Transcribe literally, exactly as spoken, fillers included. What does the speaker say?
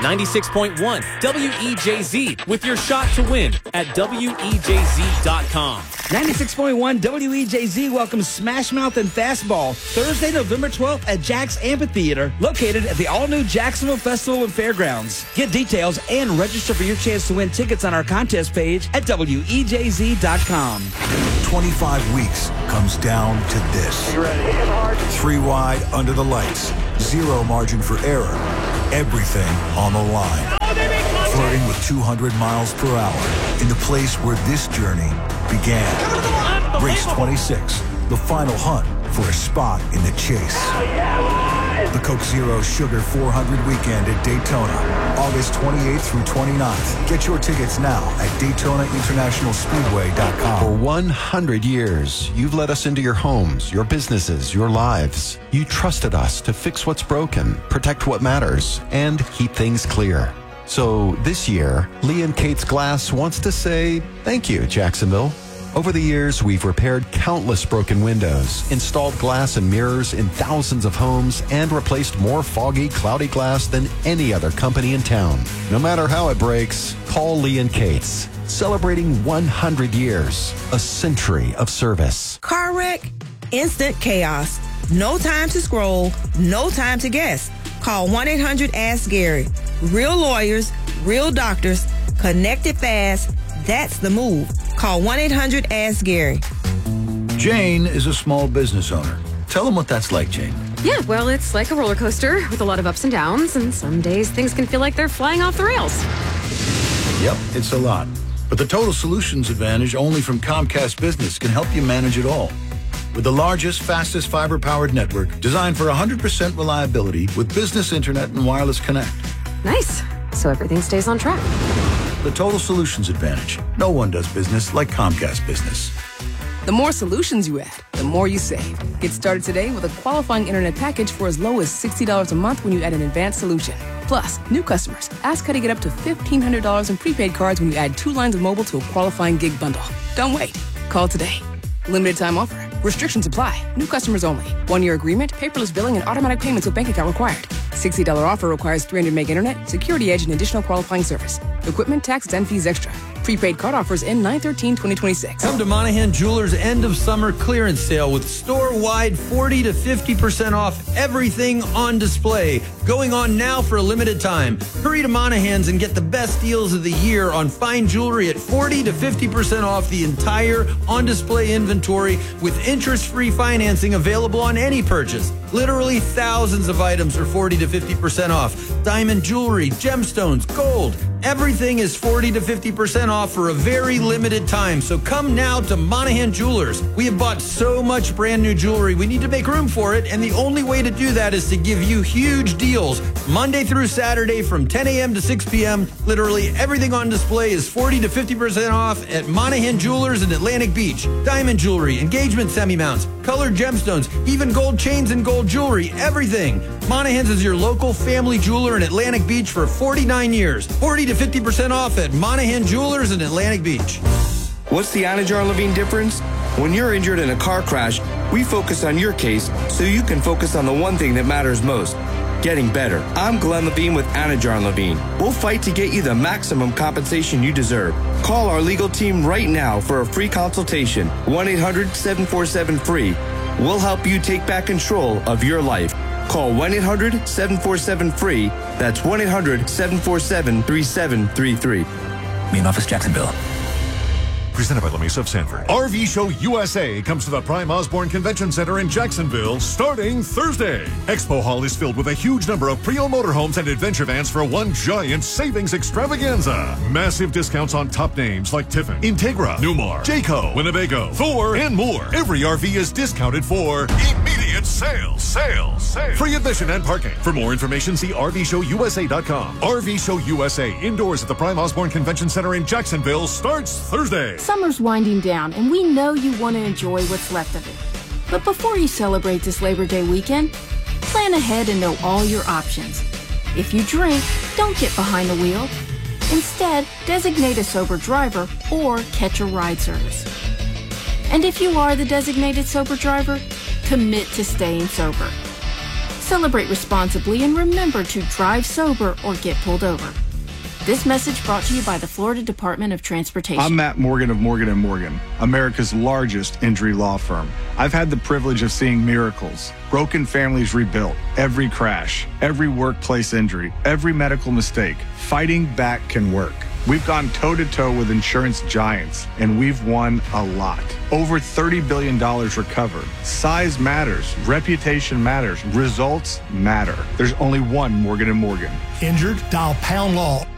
ninety-six point one W E J Z with your shot to win at W E J Z dot com. ninety-six point one W E J Z welcomes Smash Mouth and Fastball Thursday, November twelfth at Jack's Amphitheater, located at the all-new Jacksonville Festival and Fairgrounds. Get details and register for your chance to win tickets on our contest page at W E J Z dot com. twenty-five weeks comes down to this. You ready? Three wide under the lights. Zero margin for error. Everything on the line. Flirting with two hundred miles per hour in the place where this journey began. Race twenty-six, the final hunt for a spot in the chase. The Coke Zero Sugar four hundred weekend at Daytona, August twenty-eighth through twenty-ninth. Get your tickets now at Daytona International Speedway dot com. For one hundred years, you've let us into your homes, your businesses, your lives. You trusted us to fix what's broken, protect what matters, and keep things clear. So this year, Lee and Kate's Glass wants to say thank you, Jacksonville. Over the years, we've repaired countless broken windows, installed glass and mirrors in thousands of homes, and replaced more foggy, cloudy glass than any other company in town. No matter how it breaks, call Lee and Kate's. Celebrating one hundred years, a century of service. Car wreck, instant chaos. No time to scroll, no time to guess. Call one eight hundred ask Gary. Real lawyers, real doctors, connected fast. That's the move. Call one eight hundred ask Gary. Jane is a small business owner. Tell them what that's like, Jane. Yeah, well, it's like a roller coaster with a lot of ups and downs, and some days things can feel like they're flying off the rails. Yep, it's a lot. But the Total Solutions Advantage only from Comcast Business can help you manage it all. With the largest, fastest fiber-powered network designed for one hundred percent reliability with business internet and wireless connect. Nice. So everything stays on track. The Total Solutions Advantage. No one does business like Comcast Business. The more solutions you add, the more you save. Get started today with a qualifying internet package for as low as sixty dollars a month when you add an advanced solution. Plus, new customers, ask how to get up to fifteen hundred dollars in prepaid cards when you add two lines of mobile to a qualifying gig bundle. Don't wait. Call today. Limited time offer. Restrictions apply. New customers only. One-year agreement, paperless billing, and automatic payments with bank account required. sixty dollars offer requires three hundred meg internet, security edge, and additional qualifying service. Equipment, taxes, and fees extra. Prepaid card offers end nine thirteen twenty twenty-six. Come to Monahan Jewelers' end of summer clearance sale with store-wide forty to fifty percent off everything on display. Going on now for a limited time. Hurry to Monahan's and get the best deals of the year on fine jewelry at forty to fifty percent off the entire on-display inventory with interest-free financing available on any purchase. Literally thousands of items are forty to fifty percent off. Diamond jewelry, gemstones, gold. Everything is forty to fifty percent off for a very limited time. So come now to Monahan Jewelers. We have bought so much brand new jewelry. We need to make room for it. And the only way to do that is to give you huge deals. Monday through Saturday from ten a.m. to six p.m. Literally everything on display is forty to fifty percent off at Monahan Jewelers in Atlantic Beach. Diamond jewelry, engagement semi-mounts, colored gemstones, even gold chains and gold jewelry, everything. Monahan's is your local family jeweler in Atlantic Beach for forty-nine years. forty to fifty percent off at Monahan Jewelers in Atlantic Beach. What's the Anajar Levine difference? When you're injured in a car crash, we focus on your case so you can focus on the one thing that matters most, getting better. I'm Glenn Levine with Anajar Levine. We'll fight to get you the maximum compensation you deserve. Call our legal team right now for a free consultation. one eight hundred seven four seven free. We'll help you take back control of your life. Call one eight hundred seven four seven free. That's one eight hundred seven four seven three seven three three. Main office, Jacksonville. Presented by Lamesa of Sanford. R V Show U S A comes to the Prime Osborne Convention Center in Jacksonville starting Thursday. Expo Hall is filled with a huge number of pre-owned motorhomes and adventure vans for one giant savings extravaganza. Massive discounts on top names like Tiffin, Integra, Newmar, Jayco, Winnebago, Thor, and more. Every R V is discounted for immediate sales, sales, sales. Free admission and parking. For more information, see R V show U S A dot com. R V Show U S A indoors at the Prime Osborne Convention Center in Jacksonville starts Thursday. Summer's winding down, and we know you want to enjoy what's left of it. But before you celebrate this Labor Day weekend, plan ahead and know all your options. If you drink, don't get behind the wheel. Instead, designate a sober driver or catch a ride service. And if you are the designated sober driver, commit to staying sober. Celebrate responsibly and remember to drive sober or get pulled over. This message brought to you by the Florida Department of Transportation. I'm Matt Morgan of Morgan and Morgan, America's largest injury law firm. I've had the privilege of seeing miracles, broken families rebuilt, every crash, every workplace injury, every medical mistake. Fighting back can work. We've gone toe-to-toe with insurance giants, and we've won a lot. Over thirty billion dollars recovered. Size matters. Reputation matters. Results matter. There's only one Morgan and Morgan. Injured? Dial pound law.